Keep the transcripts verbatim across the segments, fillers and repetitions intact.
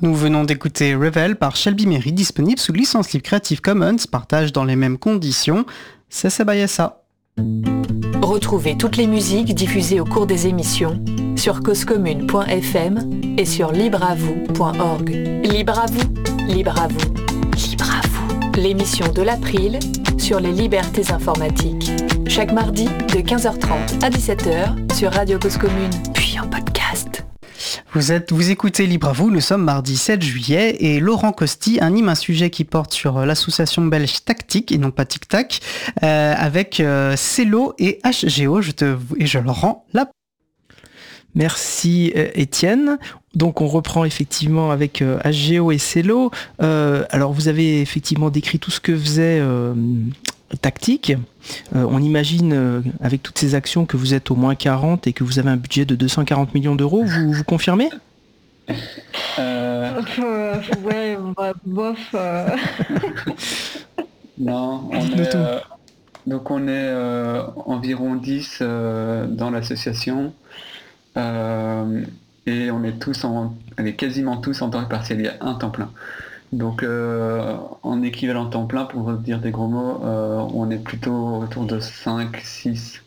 Nous venons d'écouter Revel par Shelby Merry, disponible sous licence libre Creative Commons, partage dans les mêmes conditions. C'est Sabayasa. Retrouvez toutes les musiques diffusées au cours des émissions sur causecommune point f m et sur libreavoue point org. Libre à vous, libre à vous, libre à vous. L'émission de l'April sur les libertés informatiques. Chaque mardi de quinze heures trente à dix-sept heures sur Radio Cause Commune, puis en podcast. Vous êtes, vous écoutez Libre à vous, nous sommes mardi sept juillet et Laurent Costi anime un sujet qui porte sur l'association belge Tactic et non pas Tic Tac euh, avec euh, Cello et H G O. Je te, et je leur rends la Merci euh, Étienne. Donc on reprend effectivement avec euh, H G O et Cello. Euh, alors vous avez effectivement décrit tout ce que faisait euh, Tactic. Euh, on imagine euh, avec toutes ces actions que vous êtes au moins quarante et que vous avez un budget de deux cent quarante millions d'euros. Vous, vous confirmez ? euh... euh, Ouais, bof. Euh... non, on est, euh, donc on est euh, environ dix euh, dans l'association. Euh, et on est tous en, allez, quasiment tous en temps partiel, il y a un temps plein. Donc euh, en équivalent temps plein, pour dire des gros mots, euh, on est plutôt autour de cinq, six.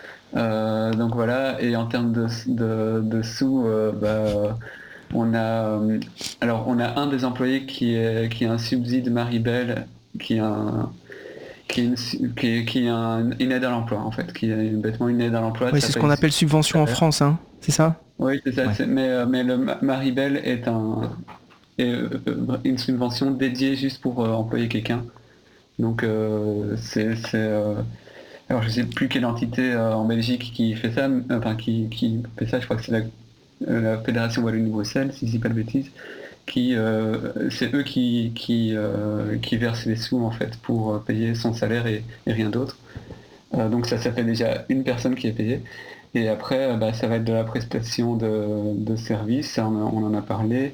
Euh, donc voilà, et en termes de, de, de sous, euh, bah, on a alors on a un des employés qui est qui a un subside Maribel, qui a un qui est, une, qui est, qui est un, une aide à l'emploi en fait, qui est bêtement une aide à l'emploi. Oui, c'est ce qu'on appelle subvention en France, hein, c'est ça ? Oui, c'est ça. Ouais. C'est, mais, mais le Maribel est, un, est une subvention dédiée juste pour euh, employer quelqu'un. Donc euh, c'est... c'est euh, alors je sais plus quelle entité euh, en Belgique qui fait ça, enfin qui, qui fait ça, je crois que c'est la, la Fédération Wallonie-Bruxelles, si je dis pas de bêtises. Qui, euh, c'est eux qui, qui, euh, qui versent les sous en fait pour payer son salaire et, et rien d'autre. Euh, donc ça, ça fait déjà une personne qui est payée. Et après, bah, ça va être de la prestation de, de services, ça, on, a, on en a parlé.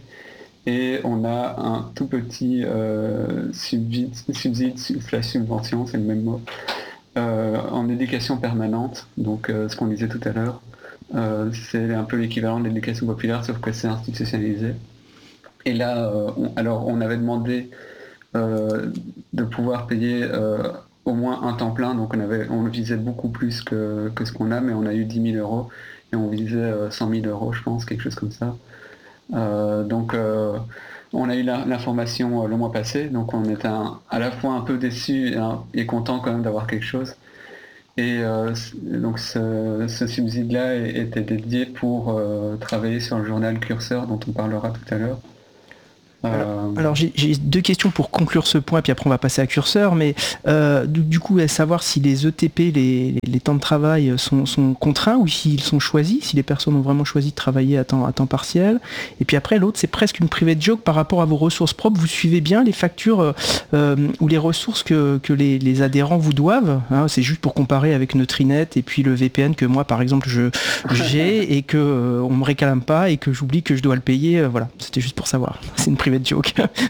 Et on a un tout petit euh, subside, subside slash subvention, c'est le même mot, euh, en éducation permanente. Donc euh, ce qu'on disait tout à l'heure, euh, c'est un peu l'équivalent de l'éducation populaire, sauf que c'est institutionnalisé. Et là, euh, on, alors on avait demandé euh, de pouvoir payer euh, au moins un temps plein, donc on, avait, on visait beaucoup plus que, que ce qu'on a, mais on a eu dix mille euros, et on visait euh, cent mille euros, je pense, quelque chose comme ça. Euh, donc euh, on a eu la, l'information euh, le mois passé, donc on était un, à la fois un peu déçus et, un, et content quand même d'avoir quelque chose. Et euh, donc ce, ce subside-là était dédié pour euh, travailler sur le journal Curseur, dont on parlera tout à l'heure. Alors, alors j'ai, j'ai deux questions pour conclure ce point, puis après on va passer à Curseur, mais euh, du, du coup, à savoir si les E T P, les, les temps de travail sont, sont contraints ou s'ils sont choisis, si les personnes ont vraiment choisi de travailler à temps, à temps partiel. Et puis après, l'autre, c'est presque une private joke par rapport à vos ressources propres. Vous suivez bien les factures euh, ou les ressources que, que les, les adhérents vous doivent, hein, c'est juste pour comparer avec Neutrinet et puis le V P N que moi, par exemple, je, j'ai et que euh, on me réclame pas et que j'oublie que je dois le payer. Euh, voilà, c'était juste pour savoir. C'est une private joke.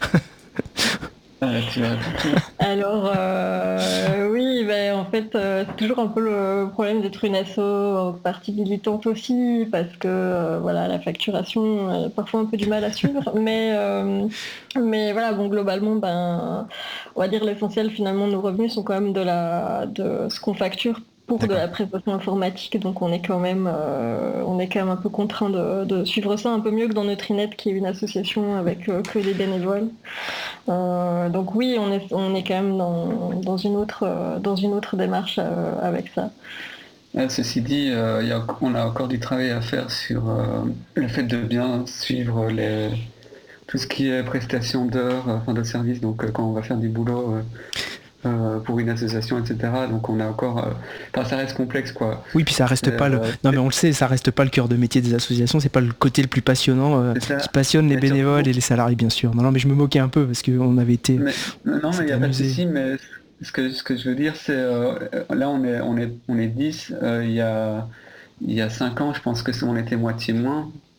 Alors euh, oui, ben, en fait euh, c'est toujours un peu le problème d'être une asso en partie militante aussi, parce que euh, voilà, la facturation a parfois un peu du mal à suivre, mais euh, mais voilà, bon, globalement, ben on va dire l'essentiel finalement de nos revenus sont quand même de la de ce qu'on facture pour D'accord. de la prestation informatique, donc on est quand même euh, on est quand même un peu contraint de, de suivre ça un peu mieux que dans Neutrinet, qui est une association avec euh, que des bénévoles. Euh, donc oui, on est on est quand même dans, dans une autre euh, dans une autre démarche euh, avec ça. Ah, ceci dit, euh, y a, on a encore du travail à faire sur euh, le fait de bien suivre les tout ce qui est prestation d'heures, enfin de services. Donc euh, quand on va faire du boulot. Euh, Euh, pour une association, et cetera. Donc on a encore... Euh... Enfin, ça reste complexe, quoi. Oui, puis ça reste euh, pas le... Non, mais on le sait, ça reste pas le cœur de métier des associations, c'est pas le côté le plus passionnant euh, qui passionne les bénévoles surtout... et les salariés, bien sûr. Non, non, mais je me moquais un peu, parce qu'on avait été... Mais, non, mais il n'y a amusé. Pas de souci, mais ce que, ce que je veux dire, c'est... Euh, là, on est, on est, on est dix. Il euh, y, a, y a cinq ans, je pense que on était moitié moins.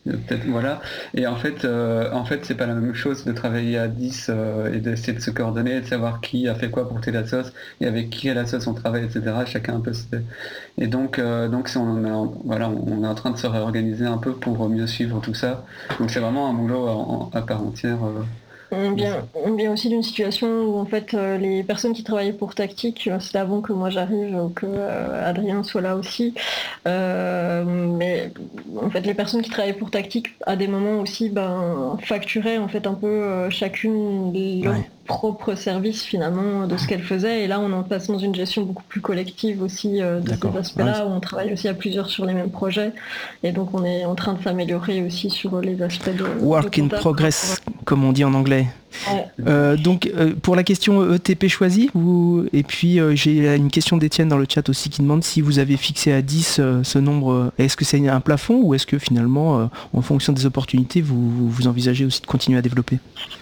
peut-être voilà. Et en fait, euh, en fait, c'est pas la même chose de travailler à dix euh, et d'essayer de se coordonner, de savoir qui a fait quoi pour telle assoce et avec qui à l'assoce on travaille, et cetera. Chacun un peu. Et donc, euh, donc si on, est, voilà, on est en train de se réorganiser un peu pour mieux suivre tout ça. Donc c'est vraiment un boulot en, en, à part entière. Euh, On vient, on vient aussi d'une situation où en fait euh, les personnes qui travaillaient pour Tactique, euh, c'était avant que moi j'arrive ou que euh, Adrien soit là aussi, euh, mais en fait les personnes qui travaillaient pour Tactique à des moments aussi ben, facturaient en fait un peu euh, chacune leur ouais. propre service finalement de ce qu'elles faisaient, et là on en passe dans une gestion beaucoup plus collective aussi euh, de D'accord. ces aspects-là, ouais. où on travaille aussi à plusieurs sur les mêmes projets, et donc on est en train de s'améliorer aussi sur les aspects de work de in progress, comme on dit en anglais. Ouais. Euh, donc euh, pour la question E T P choisie, vous... et puis euh, j'ai une question d'Étienne dans le chat aussi qui demande si vous avez fixé à dix euh, ce nombre, est-ce que c'est un plafond ou est-ce que finalement euh, en fonction des opportunités vous, vous envisagez aussi de continuer à développer?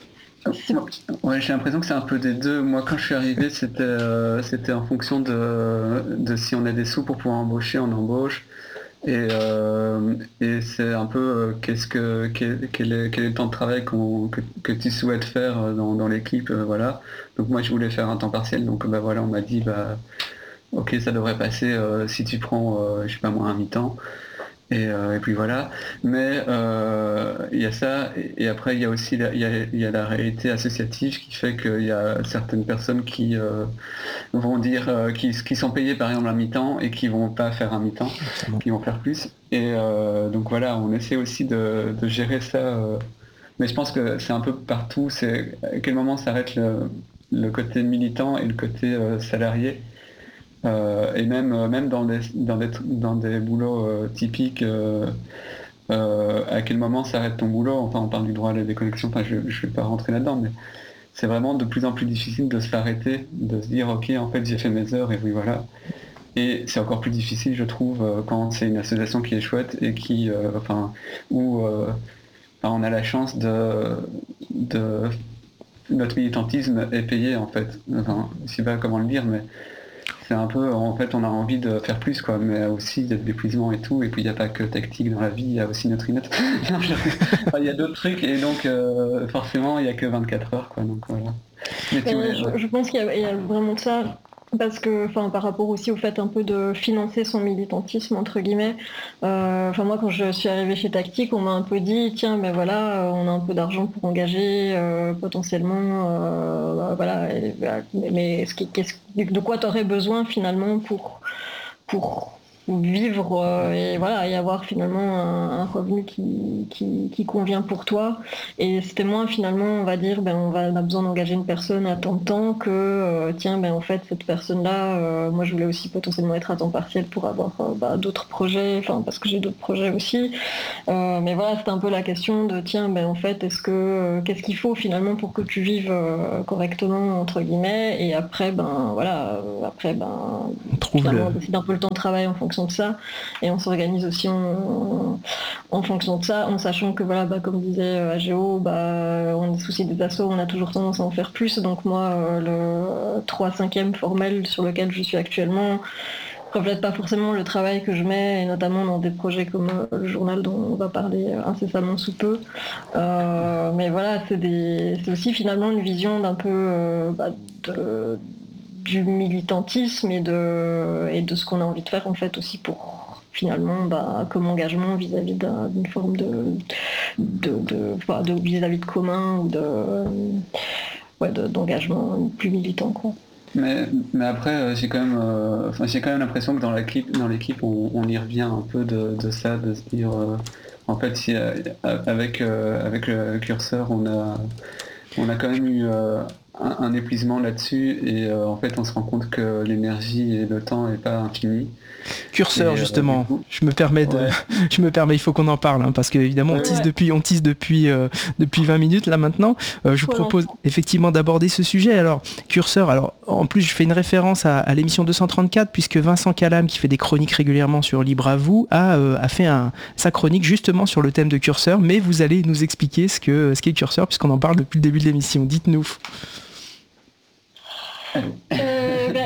Ouais, j'ai l'impression que c'est un peu des deux. Moi quand je suis arrivé c'était, euh, c'était en fonction de, de si on a des sous pour pouvoir embaucher, on embauche. Et, euh, et c'est un peu euh, qu'est-ce que quel, quel, est, quel est le temps de travail qu'on, que, que tu souhaites faire dans, dans l'équipe, euh, voilà. Donc moi je voulais faire un temps partiel, donc bah voilà, on m'a dit bah ok ça devrait passer euh, si tu prends euh, je sais pas moi un mi-temps. Et, euh, et puis voilà, mais il euh, y a ça, et, et après il y a aussi il y, y a la réalité associative qui fait qu'il y a certaines personnes qui euh, vont dire euh, qui, qui sont payées par exemple un mi-temps et qui vont pas faire un mi-temps, qui vont faire plus. Et euh, donc voilà, on essaie aussi de, de gérer ça, euh, mais je pense que c'est un peu partout, c'est à quel moment s'arrête le, le côté militant et le côté euh, salarié. Euh, et même, euh, même dans, des, dans, des, dans des boulots euh, typiques, euh, euh, à quel moment s'arrête ton boulot, enfin on parle du droit à la déconnexion, enfin je ne vais pas rentrer là-dedans, mais c'est vraiment de plus en plus difficile de s'arrêter, de se dire ok en fait j'ai fait mes heures et oui voilà. Et c'est encore plus difficile je trouve euh, quand c'est une association qui est chouette et qui, euh, enfin, où euh, enfin, on a la chance de, de... Notre militantisme est payé en fait, enfin, je ne sais pas comment le dire, mais c'est un peu, en fait, on a envie de faire plus, quoi, mais aussi il y a de l'épuisement et tout, et puis il n'y a pas que tactique dans la vie, il y a aussi notre inette. Enfin, il y a d'autres trucs, et donc euh, forcément, il n'y a que vingt-quatre heures, quoi, donc voilà. Mais tu voulais, je, je pense qu'il y a, il y a vraiment de ça, parce que, enfin, par rapport aussi au fait un peu de financer son militantisme, entre guillemets, euh, enfin, moi, quand je suis arrivée chez Tactique, on m'a un peu dit, tiens, ben voilà, on a un peu d'argent pour engager, euh, potentiellement, euh, voilà, et, mais ce qui, qu'est-ce, de quoi tu aurais besoin, finalement, pour, pour vivre euh, et voilà, et avoir finalement un, un revenu qui, qui, qui convient pour toi. Et c'était moins finalement on va dire ben on, va, on a besoin d'engager une personne à temps de temps que euh, tiens ben en fait cette personne là euh, moi je voulais aussi potentiellement être à temps partiel pour avoir euh, bah, d'autres projets, enfin parce que j'ai d'autres projets aussi, euh, mais voilà c'était un peu la question de tiens ben en fait est-ce que euh, qu'est-ce qu'il faut finalement pour que tu vives euh, correctement entre guillemets, et après ben voilà euh, après ben on trouve finalement, le... on décide un peu le temps de travail en fonction de ça, et on s'organise aussi en, en fonction de ça, en sachant que voilà, bah, comme disait A G O, bah, on est souci des assos, on a toujours tendance à en faire plus, donc moi le trois cinquième formel sur lequel je suis actuellement reflète pas forcément le travail que je mets, et notamment dans des projets comme le journal dont on va parler incessamment sous peu. Euh, mais voilà, c'est, des, c'est aussi finalement une vision d'un peu euh, bah, de du militantisme et de, et de ce qu'on a envie de faire en fait aussi pour finalement bah, comme engagement vis-à-vis d'un, d'une forme de, de, de, bah, de vis-à-vis de commun ou de, ouais, de, d'engagement plus militant quoi. Mais, mais après euh, j'ai quand même euh, enfin, j'ai quand même l'impression que dans l'équipe, dans l'équipe on, on y revient un peu de, de ça, de se dire euh, en fait si, euh, avec, euh, avec le curseur on a, on a quand même eu euh, Un, un épuisement là-dessus, et euh, en fait on se rend compte que l'énergie et le temps n'est pas infini. Curseur et, justement, euh, coup, je me permets de, ouais. je me permets, il faut qu'on en parle hein, parce qu'évidemment on tease ouais. depuis, on tease depuis euh, depuis vingt minutes là maintenant. Euh, je vous propose effectivement d'aborder ce sujet. Alors Curseur, alors en plus je fais une référence à, à l'émission deux cent trente-quatre puisque Vincent Calam qui fait des chroniques régulièrement sur Libre à vous a, euh, a fait un, sa chronique justement sur le thème de Curseur, mais vous allez nous expliquer ce que ce qu'est Curseur puisqu'on en parle depuis le début de l'émission. Dites-nous. Euh, bah,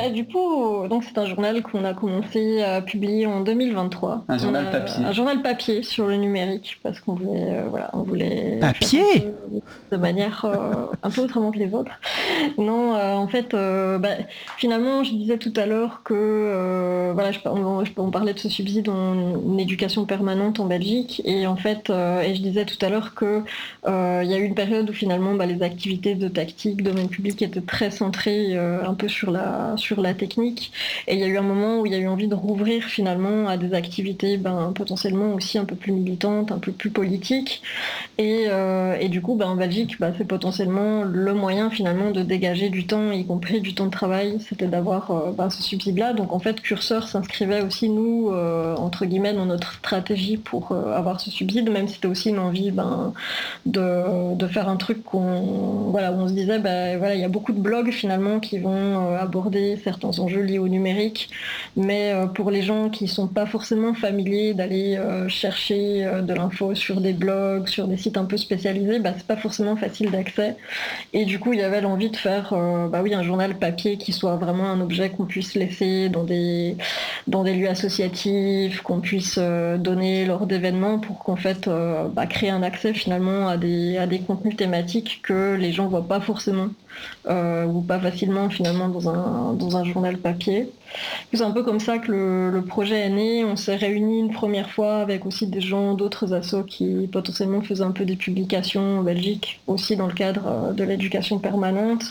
bah, du coup, donc c'est un journal qu'on a commencé à publier en deux mille vingt-trois. Un journal a, papier. Un journal papier sur le numérique, parce qu'on voulait, euh, voilà, on voulait papier de manière euh, un peu autrement que les autres. Non, euh, en fait, euh, bah, finalement, je disais tout à l'heure que, euh, voilà, je, on, on parlait de ce subside en éducation permanente en Belgique, et en fait, euh, et je disais tout à l'heure que euh, il y a eu une période où finalement, bah, les activités de tactique, domaine public étaient très centrées euh, un peu sur la sur la technique, et il y a eu un moment où il y a eu envie de rouvrir finalement à des activités, ben, potentiellement aussi un peu plus militantes, un peu plus politiques, et, euh, et du coup, ben, en Belgique, ben, c'est potentiellement le moyen finalement de dégager du temps, y compris du temps de travail, c'était d'avoir euh, ben, ce subside-là. Donc en fait, Curseur s'inscrivait aussi, nous, euh, entre guillemets, dans notre stratégie pour euh, avoir ce subside, même si c'était aussi une envie ben, de, de faire un truc qu'on, voilà, où on se disait, ben, voilà, il y a beaucoup de blogs finalement qui vont euh, aborder certains enjeux liés au numérique, mais euh, pour les gens qui sont pas forcément familiers d'aller euh, chercher euh, de l'info sur des blogs, sur des sites un peu spécialisés, bah, c'est pas forcément facile d'accès. Et du coup, il y avait l'envie de faire euh, bah oui, un journal papier qui soit vraiment un objet qu'on puisse laisser dans des, dans des lieux associatifs, qu'on puisse euh, donner lors d'événements pour qu'en fait euh, bah, créer un accès finalement à des, à des contenus thématiques que les gens voient pas forcément euh, ou pas facilement finalement dans un, dans un journal papier. C'est un peu comme ça que le, le projet est né. On s'est réunis une première fois avec aussi des gens d'autres assos qui potentiellement faisaient un peu des publications en Belgique, aussi dans le cadre de l'éducation permanente.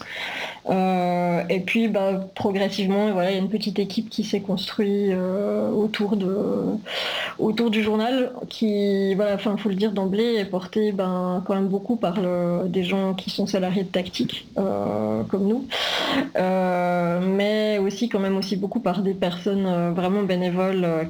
Euh, et puis bah, progressivement, voilà, il y a une petite équipe qui s'est construite euh, autour, de, autour du journal qui, voilà, enfin, faut le dire d'emblée, est porté ben, quand même beaucoup par le, des gens qui sont salariés de tactique, euh, comme nous, euh, mais aussi quand même aussi beaucoup par des personnes euh, vraiment bénévoles euh,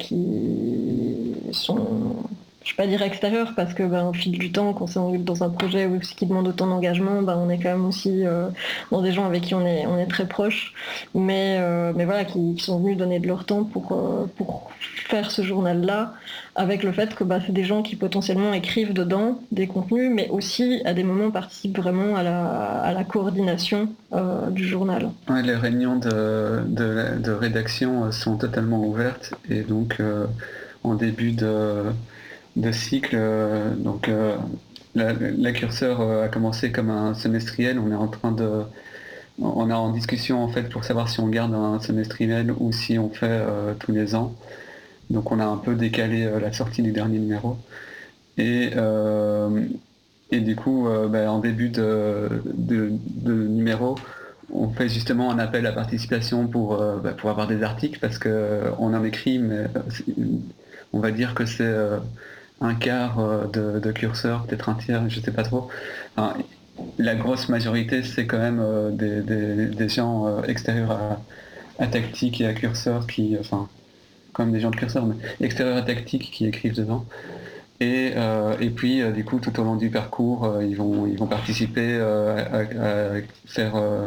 qui sont, je ne vais pas dire extérieures, parce que ben, au fil du temps, quand c'est dans un projet où, qui demande autant d'engagement, ben, on est quand même aussi euh, dans des gens avec qui on est, on est très proches, mais, euh, mais voilà, qui, qui sont venus donner de leur temps pour, euh, pour faire ce journal-là, avec le fait que bah, c'est des gens qui potentiellement écrivent dedans des contenus, mais aussi à des moments participent vraiment à la, à la coordination euh, du journal. Ouais, les réunions de, de, de rédaction sont totalement ouvertes, et donc euh, en début de, de cycle, euh, donc euh, la, la Curseur a commencé comme un semestriel. On est en train de, on est en discussion en fait pour savoir si on garde un semestriel ou si on fait euh, tous les ans. Donc on a un peu décalé euh, la sortie du dernier numéro. Et, euh, et du coup, euh, bah, en début de, de, de numéro, on fait justement un appel à participation pour, euh, bah, pour avoir des articles, parce qu'on euh, en écrit, mais euh, on va dire que c'est euh, un quart euh, de, de Curseur, peut-être un tiers, je sais pas trop. Enfin, la grosse majorité, c'est quand même euh, des, des, des gens euh, extérieurs à, à Tactique et à Curseur qui... Enfin, comme des gens de Curseur, mais extérieurs à Tactique qui écrivent dedans. Et, euh, et puis, euh, du coup, tout au long du parcours, euh, ils, vont, ils vont participer euh, à, à faire, euh,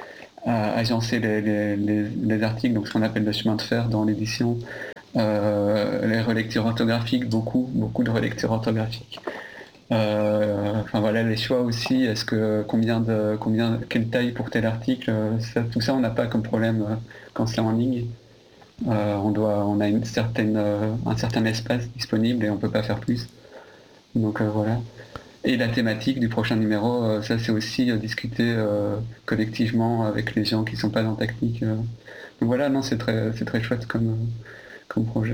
à agencer les, les, les, les articles, donc ce qu'on appelle le chemin de fer dans l'édition, euh, les relectures orthographiques, beaucoup, beaucoup de relectures orthographiques. Euh, enfin voilà, les choix aussi, est-ce que combien de combien quelle taille pour tel article, ça, tout ça on n'a pas comme problème euh, quand c'est en ligne. Euh, on doit, on a une certaine, euh, un certain espace disponible et on peut pas faire plus. Donc euh, voilà. Et la thématique du prochain numéro, euh, ça c'est aussi euh, discuté euh, collectivement avec les gens qui sont pas dans Tactique. Euh. Donc voilà, non, c'est très, c'est très chouette comme, comme projet.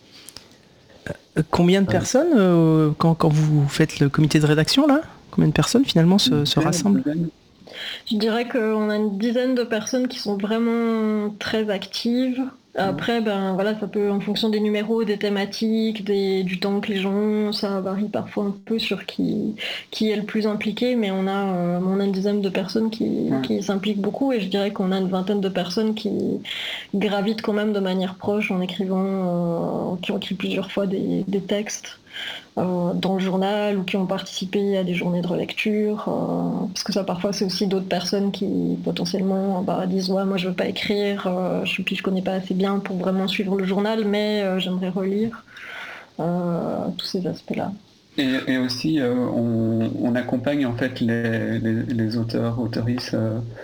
Euh, combien de personnes euh, quand, quand vous faites le comité de rédaction là ? Combien de personnes finalement se, se rassemblent ? Je dirais qu'on a une dizaine de personnes qui sont vraiment très actives. Après, ben voilà, ça peut, en fonction des numéros, des thématiques, des, du temps que les gens ont, ça varie parfois un peu sur qui, qui est le plus impliqué, mais on a, euh, on a une dizaine de personnes qui, ouais. qui s'impliquent beaucoup, et je dirais qu'on a une vingtaine de personnes qui gravitent quand même de manière proche en écrivant, euh, qui ont écrit plusieurs fois des, des textes. Euh, dans le journal, ou qui ont participé à des journées de relecture, euh, parce que ça parfois c'est aussi d'autres personnes qui potentiellement bah, disent ouais moi je veux pas écrire, euh, je, puis je connais pas assez bien pour vraiment suivre le journal, mais euh, j'aimerais relire, euh, tous ces aspects là. Et, et aussi euh, on, on accompagne en fait les, les, les auteurs, autrices euh,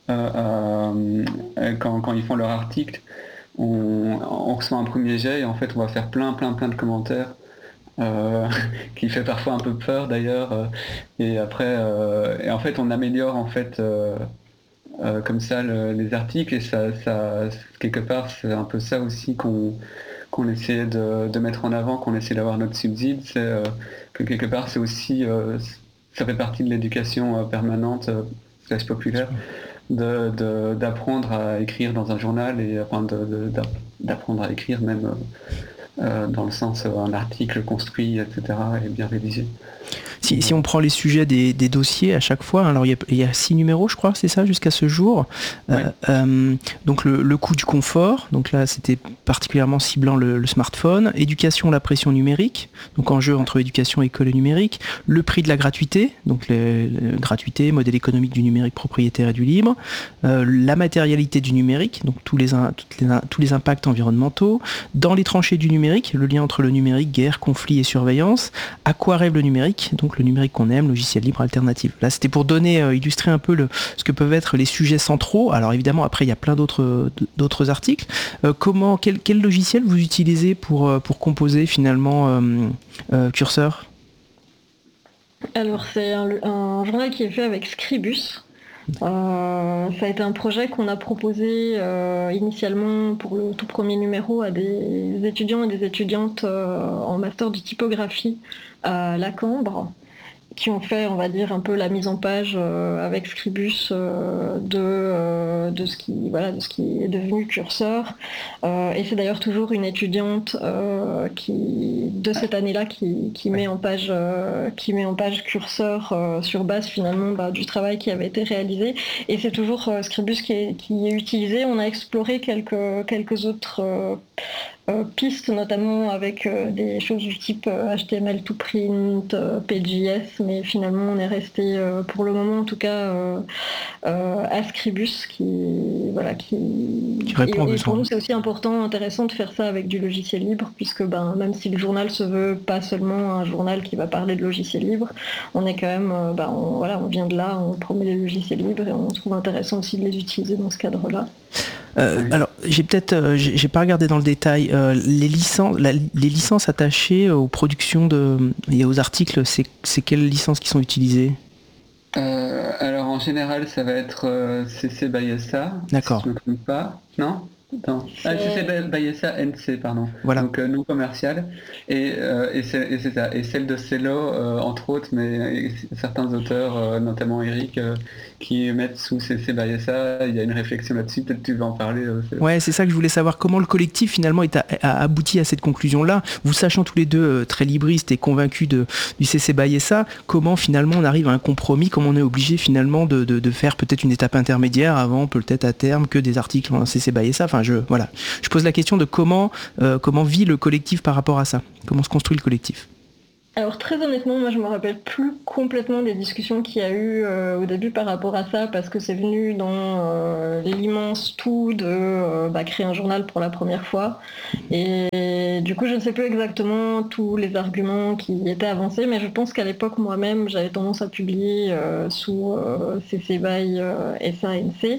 euh, euh, quand, quand ils font leur article, on, on reçoit un premier jet et en fait on va faire plein plein plein de commentaires euh, qui fait parfois un peu peur d'ailleurs euh, et après euh, et en fait on améliore en fait euh, euh, comme ça le, les articles et ça, ça quelque part c'est un peu ça aussi qu'on qu'on essaie de, de mettre en avant, qu'on essaie d'avoir notre subside, c'est euh, que quelque part c'est aussi euh, ça fait partie de l'éducation euh, permanente euh, slash populaire de, de, d'apprendre à écrire dans un journal et enfin de, de, d'apprendre à écrire même euh, euh, dans le sens euh, un article construit, et cetera et bien rédigé. Si, si on prend les sujets des, des dossiers à chaque fois, alors il y a, il y a six numéros, je crois, c'est ça, jusqu'à ce jour. Ouais. Euh, euh, donc le, le coût du confort, donc là c'était particulièrement ciblant le, le smartphone. Éducation, la pression numérique, donc enjeu entre éducation, école et numérique. Le prix de la gratuité, donc les, les gratuité, modèle économique du numérique propriétaire et du libre. Euh, la matérialité du numérique, donc tous les, toutes les, tous les impacts environnementaux. Dans les tranchées du numérique, le lien entre le numérique, guerre, conflit et surveillance. À quoi rêve le numérique, donc le numérique qu'on aime, logiciel libre alternatif. Là, c'était pour donner, euh, illustrer un peu le, ce que peuvent être les sujets centraux. Alors évidemment, après, il y a plein d'autres, d'autres articles. Euh, comment, quel, quel logiciel vous utilisez pour, pour composer finalement euh, euh, Curseur ? Alors, c'est un, un journal qui est fait avec Scribus. Euh, ça a été un projet qu'on a proposé euh, initialement pour le tout premier numéro à des étudiants et des étudiantes euh, en master de typographie à la Cambre, qui ont fait, on va dire, un peu la mise en page euh, avec Scribus euh, de, euh, de, ce qui, voilà, de ce qui est devenu Curseur. Euh, et c'est d'ailleurs toujours une étudiante euh, qui, de cette année-là qui, qui, met, en page, euh, qui met en page Curseur euh, sur base finalement bah, du travail qui avait été réalisé. Et c'est toujours euh, Scribus qui est, qui est utilisé. On a exploré quelques, quelques autres euh, Euh, pistes, notamment avec euh, des choses du type euh, H T M L to print, euh, P J S, mais finalement on est resté euh, pour le moment en tout cas euh, euh, à Scribus qui voilà qui, qui répond et, et et pour nous c'est aussi important, intéressant de faire ça avec du logiciel libre puisque ben même si le journal se veut pas seulement un journal qui va parler de logiciel libre, on est quand même euh, ben, on, voilà on vient de là, on promet les logiciels libres et on trouve intéressant aussi de les utiliser dans ce cadre-là. Euh, oui. Alors, j'ai peut-être, euh, j'ai, j'ai pas regardé dans le détail euh, les licences, la, les licences attachées aux productions de et aux articles. C'est, c'est quelles licences qui sont utilisées ? euh, Alors en général, ça va être euh, C C by S A. D'accord. Si je ne me trompe pas. Non. Non. Ah, C C by S A N C, pardon. Voilà. Donc euh, non commercial. Et, euh, et, c'est, et c'est ça. Et celle de Cello, euh, entre autres, mais certains auteurs, euh, notamment Eric, euh, qui mettent sous C C by S A, il y a une réflexion là-dessus. Peut-être que tu vas en parler. Euh, c'est... Ouais, c'est ça que je voulais savoir. Comment le collectif finalement est a, a abouti à cette conclusion-là. Vous sachant tous les deux euh, très libristes et convaincus de, du C C by S A, comment finalement on arrive à un compromis, comment on est obligé finalement de, de, de faire peut-être une étape intermédiaire avant peut-être à terme que des articles en C C by S A. Enfin, je voilà. Je pose la question de comment euh, comment vit le collectif par rapport à ça. Comment se construit le collectif ? Alors très honnêtement, moi je me rappelle plus complètement des discussions qu'il y a eu euh, au début par rapport à ça, parce que c'est venu dans euh, l'immense tout de euh, bah, créer un journal pour la première fois. Et du coup je ne sais plus exactement tous les arguments qui étaient avancés, mais je pense qu'à l'époque moi-même j'avais tendance à publier euh, sous euh, C C by euh, S A N C.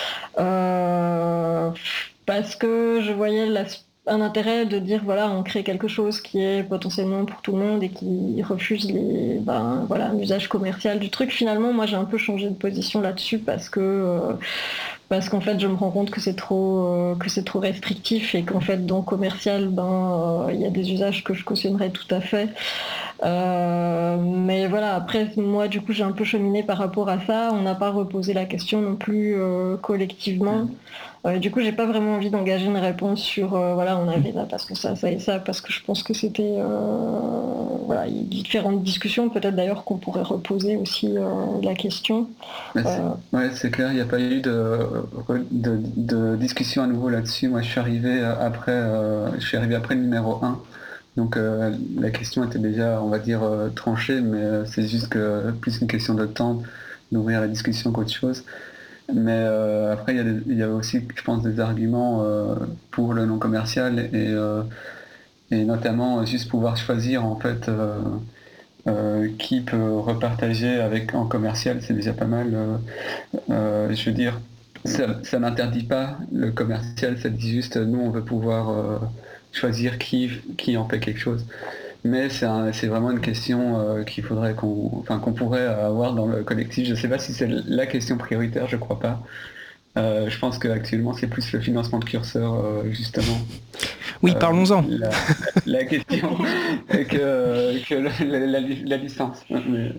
Euh, parce que je voyais la un intérêt de dire voilà on crée quelque chose qui est potentiellement pour tout le monde et qui refuse les ben voilà un usage commercial du truc. Finalement moi j'ai un peu changé de position là-dessus parce que euh, parce qu'en fait je me rends compte que c'est trop euh, que c'est trop restrictif et qu'en fait dans commercial ben il euh, y a des usages que je cautionnerais tout à fait. Euh, mais voilà, après moi du coup j'ai un peu cheminé par rapport à ça. On n'a pas reposé la question non plus euh, collectivement. Euh, du coup j'ai pas vraiment envie d'engager une réponse sur euh, voilà on avait là parce que ça, ça et ça, parce que je pense que c'était euh, voilà, il y a différentes discussions, peut-être d'ailleurs qu'on pourrait reposer aussi euh, la question. C'est, euh, ouais c'est clair, il n'y a pas eu de, de, de discussion à nouveau là-dessus. Moi je suis arrivé après euh, je suis arrivé après le numéro un. Donc euh, la question était déjà, on va dire, euh, tranchée, mais euh, c'est juste que plus une question de temps d'ouvrir la discussion qu'autre chose. Mais euh, après, il y, a des, il y a aussi, je pense, des arguments euh, pour le non commercial et, euh, et notamment juste pouvoir choisir en fait euh, euh, qui peut repartager avec en commercial, c'est déjà pas mal. Euh, euh, je veux dire, ça, ça n'interdit pas le commercial, ça dit juste nous on veut pouvoir euh, choisir qui, qui en fait quelque chose. Mais c'est, un, c'est vraiment une question euh, qu'il faudrait qu'on, enfin, qu'on pourrait avoir dans le collectif. Je ne sais pas si c'est la question prioritaire, je crois pas. Euh, je pense qu'actuellement c'est plus le financement de curseurs euh, justement. Oui, euh, parlons-en. La, la question que, que la, la, la licence. Mais...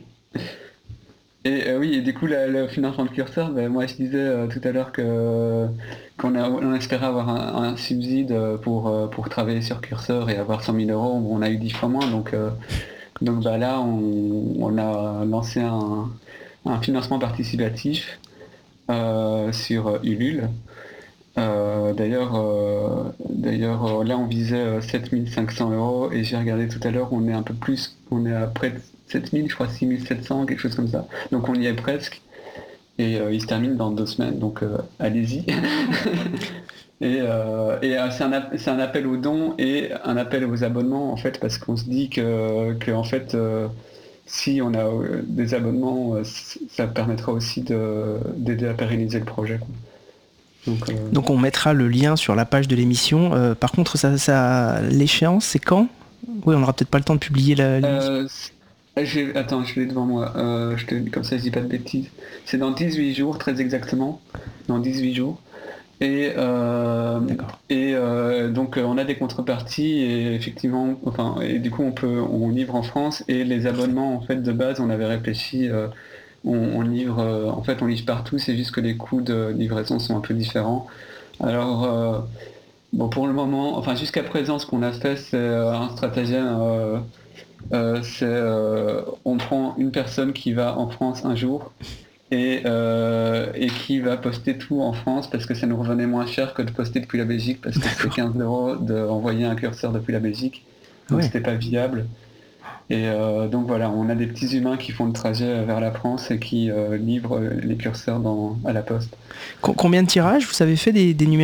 Et euh, oui, et du coup, la, le financement de curseur, ben, moi je disais euh, tout à l'heure que qu'on a, on espérait avoir un, un subside pour, euh, pour travailler sur curseur et avoir cent mille euros. On a eu dix fois moins, donc, euh, donc bah, là, on, on a lancé un, un financement participatif euh, sur Ulule. Euh, d'ailleurs, euh, d'ailleurs, là, on visait sept mille cinq cents euros et j'ai regardé tout à l'heure, on est un peu plus, on est à près de sept mille, je crois six mille sept cents, quelque chose comme ça. Donc on y est presque. Et euh, il se termine dans deux semaines, donc euh, allez-y. et euh, et euh, c'est, un, c'est un appel aux dons et un appel aux abonnements, en fait, parce qu'on se dit que, que en fait, euh, si on a euh, des abonnements, euh, ça permettra aussi de, d'aider à pérenniser le projet, quoi. Donc, euh... donc on mettra le lien sur la page de l'émission. Euh, par contre, ça, ça, l'échéance, c'est quand ? Oui, on n'aura peut-être pas le temps de publier la euh, j'ai... Attends, je l'ai devant moi. Euh, je te... Comme ça, je dis pas de bêtises. C'est dans dix-huit jours, très exactement. Dans dix-huit jours. Et, euh, et euh, donc on a des contreparties et effectivement, enfin, et du coup on peut, on livre en France et les abonnements en fait de base, on avait réfléchi, euh, on, on livre, euh, en fait on livre partout, c'est juste que les coûts de livraison sont un peu différents. Alors euh, bon, pour le moment, enfin jusqu'à présent, ce qu'on a fait, c'est euh, un stratagème. Euh, euh, c'est euh, on prend une personne qui va en France un jour. Et, euh, et qui va poster tout en France parce que ça nous revenait moins cher que de poster depuis la Belgique parce que c'était quinze euros d'envoyer un curseur depuis la Belgique, donc ouais. C'était pas viable. Et euh, donc voilà, on a des petits humains qui font le trajet vers la France et qui euh, livrent les curseurs dans, à la poste. Combien de tirages vous avez fait des, des numéros ?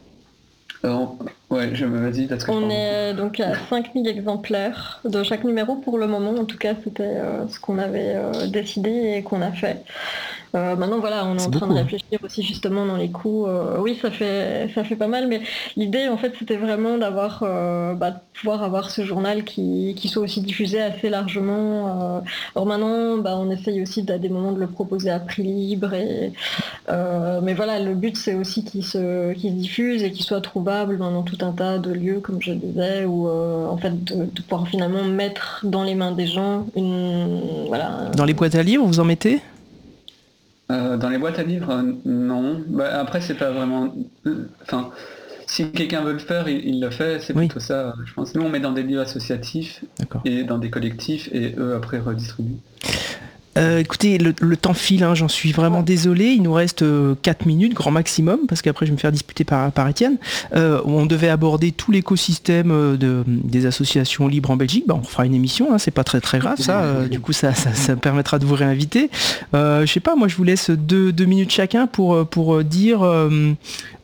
euh, Ouais, je me vas-y parce que on est donc à cinq mille exemplaires de chaque numéro pour le moment. En tout cas, c'était euh, ce qu'on avait euh, décidé et qu'on a fait. Euh, maintenant, voilà, on est, c'est en train beaucoup. de réfléchir aussi justement dans les coûts. Euh, oui, ça fait ça fait pas mal, mais l'idée, en fait, c'était vraiment d'avoir, euh, bah, de pouvoir avoir ce journal qui, qui soit aussi diffusé assez largement. Euh, alors maintenant, bah, on essaye aussi à des moments de le proposer à prix libre. Et, euh, mais voilà, le but, c'est aussi qu'il se, qu'il se diffuse et qu'il soit trouvable dans tout un tas de lieux, comme je disais, où euh, en fait, de, de pouvoir finalement mettre dans les mains des gens une, voilà. Dans les boîtes à livres, vous en mettez ? Euh, dans les boîtes à livres, euh, non. Bah, après, c'est pas vraiment... Enfin, si quelqu'un veut le faire, il, il le fait, c'est oui. plutôt ça, je pense. Nous, on met dans des lieux associatifs D'accord. et dans des collectifs, et eux, après, redistribuent. Euh, écoutez, le, le temps file, hein, j'en suis vraiment ouais. désolé. Il nous reste euh, quatre minutes, grand maximum, parce qu'après je vais me faire disputer par, par Étienne. Euh, on devait aborder tout l'écosystème de, des associations libres en Belgique. Bah, on fera une émission, hein, c'est pas très très grave ça. Euh, du coup, ça, ça, ça permettra de vous réinviter. Euh, je sais pas, moi je vous laisse deux, deux minutes chacun pour, pour dire... Euh,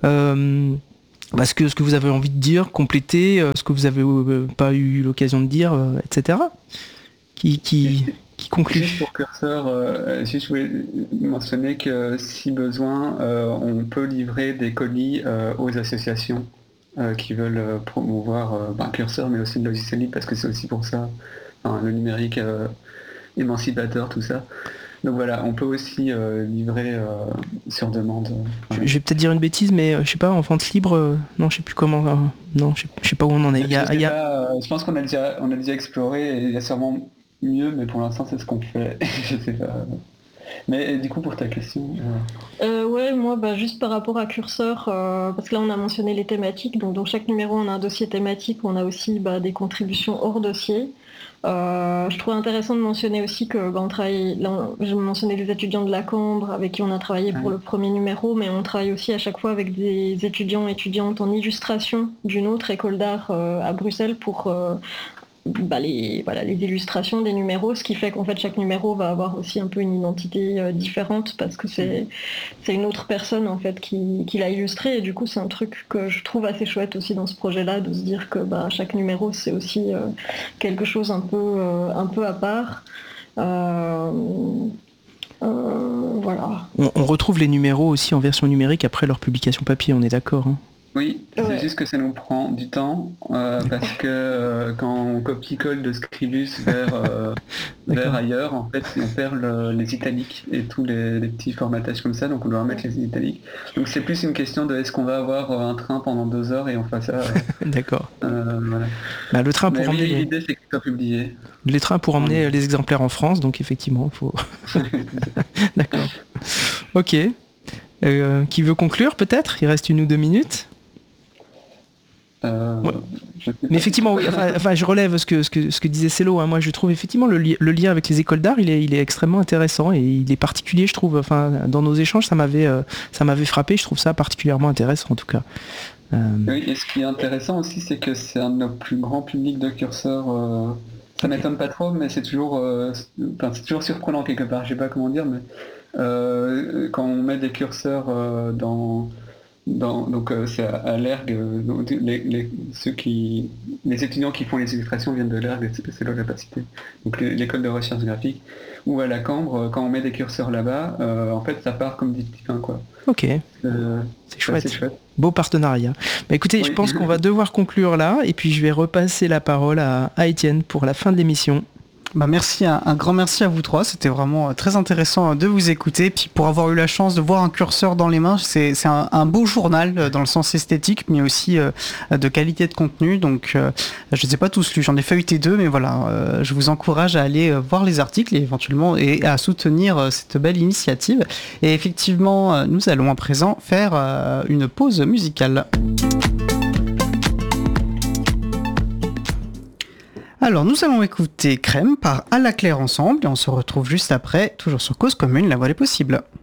euh, Bah, ce, que, ce que vous avez envie de dire, compléter, euh, ce que vous n'avez euh, pas eu l'occasion de dire, euh, et cetera. Qui... qui... qui conclut. Juste pour curseur, euh, juste je voulais mentionner que si besoin, euh, on peut livrer des colis euh, aux associations euh, qui veulent euh, promouvoir euh, ben, curseur, mais aussi le logiciel libre, parce que c'est aussi pour ça, enfin, le numérique euh, émancipateur, tout ça. Donc voilà, on peut aussi euh, livrer euh, sur demande. Euh, je, je vais peut-être dire une bêtise, mais euh, je sais pas, en vente libre, euh, non, je sais plus comment, euh, non, je sais, je sais pas où on en est. Il y a, je, il y a... Pas, euh, je pense qu'on a déjà, on a déjà exploré, et il y a sûrement mieux, mais pour l'instant c'est ce qu'on fait. Je sais pas. Mais du coup pour ta question. Euh... Euh, ouais, moi bah, juste par rapport à Curseur, euh, parce que là on a mentionné les thématiques, donc dans chaque numéro on a un dossier thématique, on a aussi bah, des contributions hors dossier. Euh, je trouve intéressant de mentionner aussi que bah, on travaille, là, je mentionnais les étudiants de la Cambre avec qui on a travaillé pour ouais. le premier numéro, mais on travaille aussi à chaque fois avec des étudiants et étudiantes en illustration d'une autre école d'art euh, à Bruxelles pour euh, Bah les, voilà, les illustrations des numéros, ce qui fait qu'en fait chaque numéro va avoir aussi un peu une identité euh, différente parce que c'est, c'est une autre personne en fait qui, qui l'a illustré et du coup c'est un truc que je trouve assez chouette aussi dans ce projet-là de se dire que bah, chaque numéro c'est aussi euh, quelque chose un peu, euh, un peu à part. Euh, Euh, voilà. On, on retrouve les numéros aussi en version numérique après leur publication papier, on est d'accord hein. Oui, c'est Ouais. juste que ça nous prend du temps euh, parce que euh, quand on copie-colle de Scribus vers, euh, vers ailleurs, en fait, on perd le- les italiques et tous les, les petits formatages comme ça, donc on doit remettre les italiques. Donc c'est plus une question de est-ce qu'on va avoir euh, un train pendant deux heures et on fait ça. euh, D'accord. euh, voilà. Bah, le train Mais pour oui, emmener les, l'idée c'est que ce soit publié. les trains pour emmener les exemplaires en France, donc effectivement, faut. D'accord. Ok. Euh, qui veut conclure peut-être? Il reste une ou deux minutes. Euh, Ouais. je sais Mais pas. effectivement, oui, enfin, enfin, je relève ce que, ce que, ce que disait Célo. Hein. Moi, je trouve effectivement le, li- le lien avec les écoles d'art, il est, il est extrêmement intéressant et il est particulier, je trouve. Enfin, dans nos échanges, ça m'avait, euh, ça m'avait frappé. Je trouve ça particulièrement intéressant, en tout cas. Euh, Oui, et ce qui est intéressant aussi, c'est que c'est un de nos plus grands publics de curseurs. euh, Ça m'étonne pas trop, mais c'est toujours, euh, enfin, c'est toujours surprenant quelque part. Je sais pas comment dire, mais euh, quand on met des curseurs euh, dans, dans, donc euh, c'est à, à l'Ergue, euh, donc les, les- ceux qui, les étudiants qui font les illustrations viennent de l'Ergue, c'est c'est la capacité. Donc les- l'école de recherche graphique, ou à la Cambre, euh, quand on met des curseurs là-bas, euh, en fait, ça part comme des petits pains, quoi. ok, Euh, c'est chouette. c'est chouette. Beau partenariat. Bah, écoutez, je Oui. pense qu'on va devoir conclure là, et puis je vais repasser la parole à, à Étienne pour la fin de l'émission. Bah merci, un, un grand merci à vous trois, c'était vraiment euh, très intéressant euh, de vous écouter, puis pour avoir eu la chance de voir un curseur dans les mains, c'est c'est un, un beau journal euh, dans le sens esthétique, mais aussi euh, de qualité de contenu, donc euh, je ne les ai pas tous lus, j'en ai feuilleté deux, mais voilà, euh, je vous encourage à aller euh, voir les articles et éventuellement et à soutenir euh, cette belle initiative. Et effectivement, euh, nous allons à présent faire euh, une pause musicale. Alors, nous allons écouter Crème par À la Claire Ensemble et on se retrouve juste après, toujours sur Cause Commune, la voix des possibles.